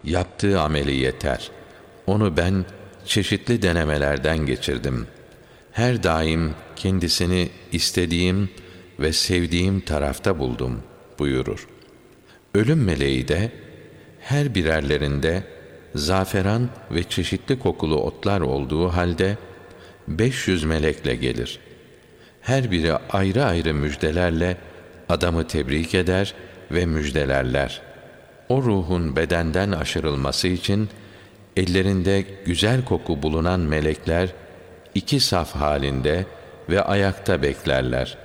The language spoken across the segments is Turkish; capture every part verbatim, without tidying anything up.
Yaptığı ameli yeter. Onu ben çeşitli denemelerden geçirdim. Her daim kendisini istediğim ve sevdiğim tarafta buldum buyurur. Ölüm meleği de her birerlerinde zaferan ve çeşitli kokulu otlar olduğu halde beş yüz melekle gelir. Her biri ayrı ayrı müjdelerle adamı tebrik eder ve müjdelerler. O ruhun bedenden aşırılması için ellerinde güzel koku bulunan melekler iki saf halinde ve ayakta beklerler.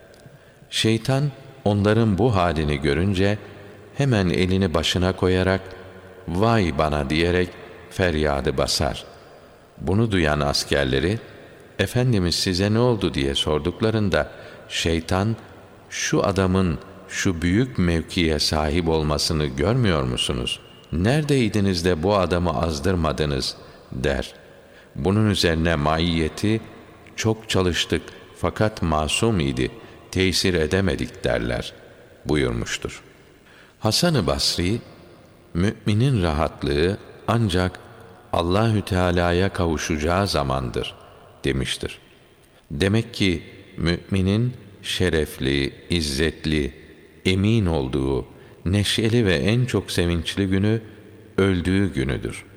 Şeytan onların bu halini görünce hemen elini başına koyarak "Vay bana!" diyerek feryadı basar. Bunu duyan askerleri "Efendimiz size ne oldu?" diye sorduklarında şeytan "Şu adamın şu büyük mevkiye sahip olmasını görmüyor musunuz? Neredeydiniz de bu adamı azdırmadınız?" der. Bunun üzerine maiyeti "Çok çalıştık fakat masum idi, tesir edemedik" derler buyurmuştur. Hasan-ı Basri, müminin rahatlığı ancak Allahü Teala'ya kavuşacağı zamandır demiştir. Demek ki müminin şerefli, izzetli, emin olduğu, neşeli ve en çok sevinçli günü öldüğü günüdür.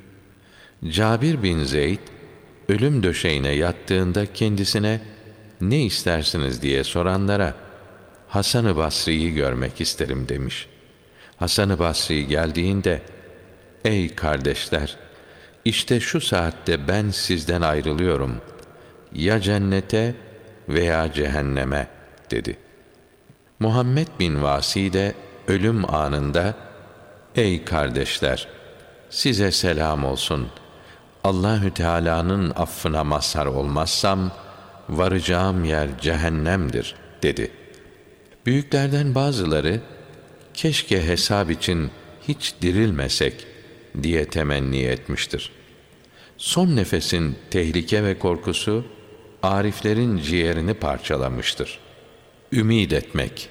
Cabir bin Zeyd ölüm döşeğine yattığında kendisine "Ne istersiniz?" diye soranlara "Hasan-ı Basri'yi görmek isterim" demiş. Hasan-ı Basri geldiğinde "Ey kardeşler, işte şu saatte ben sizden ayrılıyorum. Ya cennete veya cehenneme" dedi. Muhammed bin Vasi de ölüm anında "Ey kardeşler, size selam olsun. Allahü Teala'nın affına mazhar olmazsam varacağım yer cehennemdir" dedi. Büyüklerden bazıları "Keşke hesap için hiç dirilmesek" diye temenni etmiştir. Son nefesin tehlike ve korkusu ariflerin ciğerini parçalamıştır. Ümid etmek.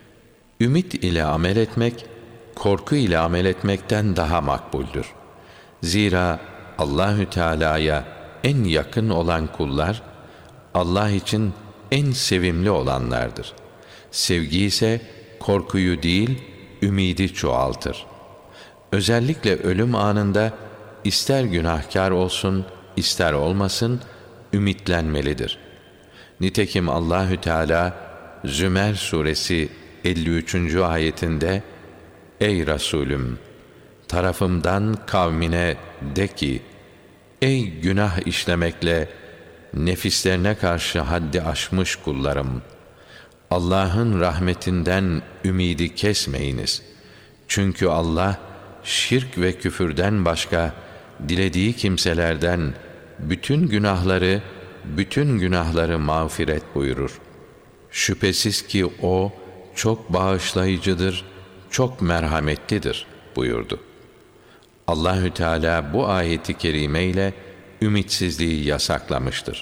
Ümit ile amel etmek, korku ile amel etmekten daha makbuldür. Zira Allahü Teala'ya en yakın olan kullar, Allah için en sevimli olanlardır. Sevgi ise korkuyu değil, ümidi çoğaltır. Özellikle ölüm anında ister günahkar olsun, ister olmasın, ümitlenmelidir. Nitekim Allahü Teala Zümer suresi elli üçüncü ayetinde "Ey Resulüm, tarafımdan kavmine de ki, ey günah işlemekle nefislerine karşı haddi aşmış kullarım, Allah'ın rahmetinden ümidi kesmeyiniz. Çünkü Allah şirk ve küfürden başka dilediği kimselerden bütün günahları, bütün günahları mağfiret buyurur. Şüphesiz ki O çok bağışlayıcıdır, çok merhametlidir" buyurdu. Allahü Teala bu ayeti kerime ile ümitsizliği yasaklamıştır.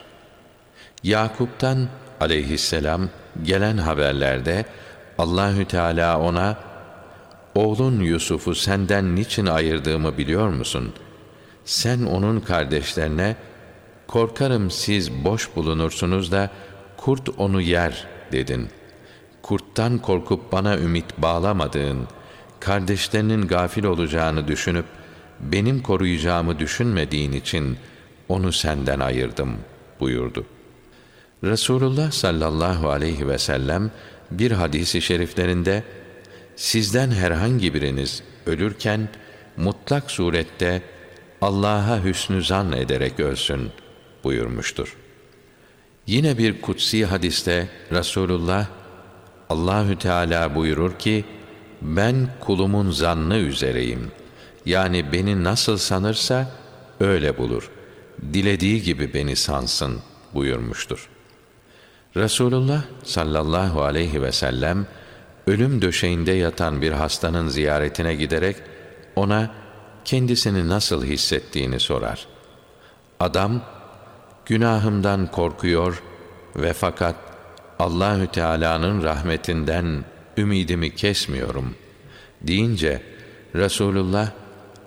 Yakup'tan aleyhisselam gelen haberlerde Allahü Teala ona "Oğlun Yusuf'u senden niçin ayırdığımı biliyor musun? Sen onun kardeşlerine korkarım siz boş bulunursunuz da kurt onu yer dedin. Kurttan korkup bana ümit bağlamadığın, kardeşlerinin gafil olacağını düşünüp benim koruyacağımı düşünmediğin için onu senden ayırdım" buyurdu. Resulullah sallallahu aleyhi ve sellem bir hadis-i şeriflerinde "Sizden herhangi biriniz ölürken mutlak surette Allah'a hüsnü zan ederek ölsün" buyurmuştur. Yine bir kutsi hadiste Resulullah Allahü Teala buyurur ki "Ben kulumun zannı üzereyim. Yani beni nasıl sanırsa öyle bulur. Dilediği gibi beni sansın" buyurmuştur. Resulullah sallallahu aleyhi ve sellem ölüm döşeğinde yatan bir hastanın ziyaretine giderek ona kendisini nasıl hissettiğini sorar. Adam "Günahımdan korkuyor ve fakat Allahü Teala'nın rahmetinden ümidimi kesmiyorum" deyince Resulullah